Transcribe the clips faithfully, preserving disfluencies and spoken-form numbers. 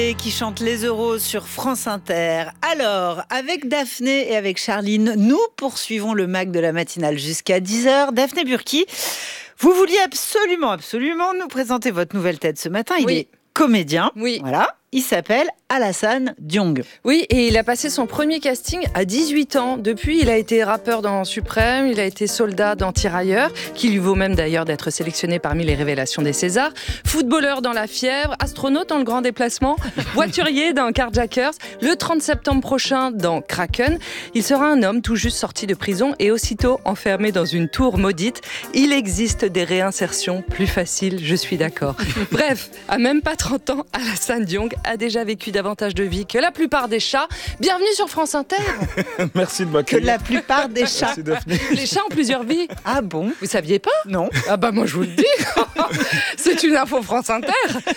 Et qui chante Les Euros sur France Inter. Alors, avec Daphné et avec Charline, nous poursuivons le mag de la matinale jusqu'à dix heures. Daphné Burki, vous vouliez absolument, absolument nous présenter votre nouvelle tête ce matin. Il oui. est comédien. Oui. Voilà. Il s'appelle Alassane Diong. Oui, et il a passé son premier casting à dix-huit ans. Depuis, il a été rappeur dans Suprême, il a été soldat dans Tirailleurs, qui lui vaut même d'ailleurs d'être sélectionné parmi les révélations des Césars, footballeur dans La Fièvre, astronaute dans Le Grand Déplacement, voiturier dans Carjackers. Le trente septembre prochain, dans Kraken, il sera un homme tout juste sorti de prison et aussitôt enfermé dans une tour maudite. Il existe des réinsertions plus faciles, je suis d'accord. Bref, à même pas trente ans, Alassane Diong a déjà vécu davantage de vie que la plupart des chats. Bienvenue sur France Inter. Merci de Que m'accueillir. la plupart des chats. Merci Daphné. Les chats ont plusieurs vies. Ah bon? Vous saviez pas? Non. Ah bah moi je vous le dis. C'est une info France Inter.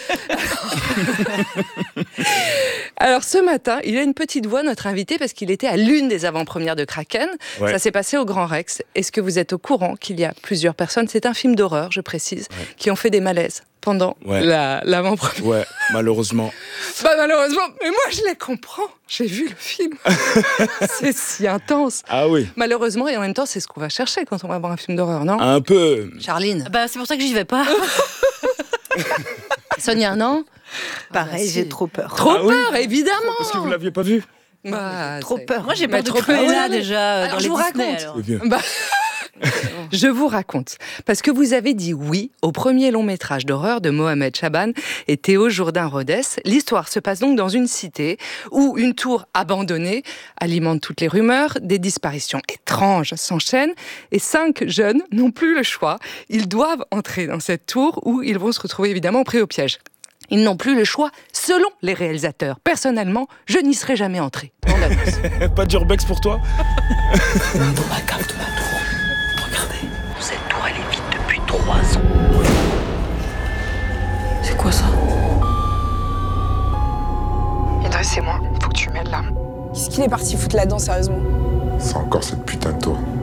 Alors ce matin, il a une petite voix, notre invité, parce qu'il était à l'une des avant-premières de Kraken. Ouais. Ça s'est passé au Grand Rex. Est-ce que vous êtes au courant qu'il y a plusieurs personnes, c'est un film d'horreur, je précise, Ouais. qui ont fait des malaises pendant Ouais. la, l'avant-première? Ouais, malheureusement. Bah malheureusement, mais moi je les comprends. J'ai vu le film. C'est si intense. Ah oui, Malheureusement, et en même temps, c'est ce qu'on va chercher quand on va voir un film d'horreur, non? un peu. Charline. Bah, c'est pour ça que j'y vais pas. Sonia, non? Pareil, Ah bah, si. j'ai trop peur. Trop Ah oui. peur, évidemment. Parce que vous l'aviez pas vu. Bah, Trop c'est- peur. Moi, j'ai Mais peur de trop Cruella peur. déjà euh, Alors, dans je les vous Disney. raconte. alors. C'est bien. Bah, je vous raconte. Parce que vous avez dit oui au premier long métrage d'horreur de Mohamed Chaban et Théo Jourdain-Rodès. L'histoire se passe donc dans une cité où une tour abandonnée alimente toutes les rumeurs, des disparitions étranges s'enchaînent et cinq jeunes n'ont plus le choix. Ils doivent entrer dans cette tour où ils vont se retrouver évidemment pris au piège. Ils n'ont plus le choix selon les réalisateurs. Personnellement, je n'y serais jamais entré. On annonce. Pas d'urbex pour toi? Dans la cave de ma tour. Regardez, cette tour elle est vide depuis trois ans. C'est quoi ça? Idriss, c'est moi. Faut que tu m'aides là. Qu'est-ce qu'il est parti foutre là-dedans, sérieusement? C'est encore cette putain de tour.